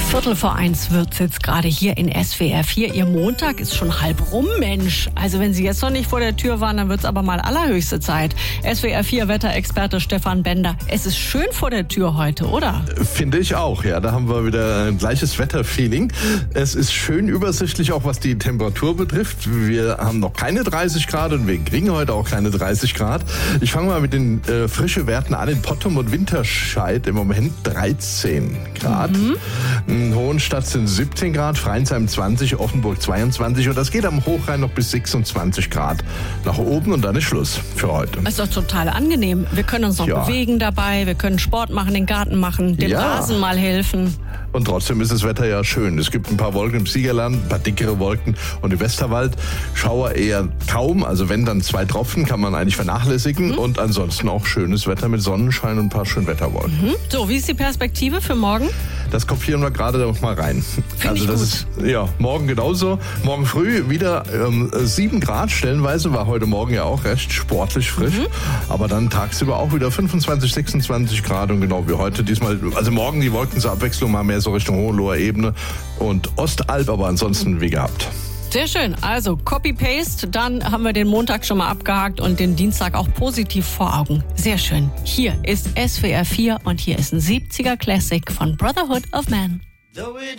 1:15 wird es jetzt gerade hier in SWR 4. Ihr Montag ist schon halb rum, Mensch. Also wenn Sie jetzt noch nicht vor der Tür waren, dann wird es aber mal allerhöchste Zeit. SWR 4 Wetterexperte Stefan Bender. Es ist schön vor der Tür heute, oder? Finde ich auch, ja. Da haben wir wieder ein gleiches Wetterfeeling. Es ist schön übersichtlich, auch was die Temperatur betrifft. Wir haben noch keine 30 Grad und wir kriegen heute auch keine 30 Grad. Ich fange mal mit den frischen Werten an. In Pottum und Winterscheid im Moment 13 Grad. In Hohenstadt sind 17 Grad, Freinsheim 20, Offenburg 22 und das geht am Hochrhein noch bis 26 Grad nach oben und dann ist Schluss für heute. Das ist doch total angenehm. Wir können uns noch bewegen dabei, wir können Sport machen, den Garten machen, dem Rasen mal helfen. Und trotzdem ist das Wetter ja schön. Es gibt ein paar Wolken im Siegerland, ein paar dickere Wolken und im Westerwald Schauer eher kaum. Also wenn, dann 2 Tropfen kann man eigentlich vernachlässigen. Und ansonsten auch schönes Wetter mit Sonnenschein und ein paar Schönwetterwolken. So, wie ist die Perspektive für morgen? Das kopieren wir gerade noch mal rein. Finde ich ist morgen genauso. Morgen früh wieder 7 Grad stellenweise, war heute Morgen ja auch recht sportlich frisch. Aber dann tagsüber auch wieder 25, 26 Grad und genau wie heute diesmal. Also morgen die Wolken zur Abwechslung mal mehr so Richtung Hohenloher Ebene und Ostalb, aber ansonsten wie gehabt. Sehr schön. Also Copy-Paste, dann haben wir den Montag schon mal abgehakt und den Dienstag auch positiv vor Augen. Sehr schön. Hier ist SWR 4 und hier ist ein 70er Classic von Brotherhood of Man.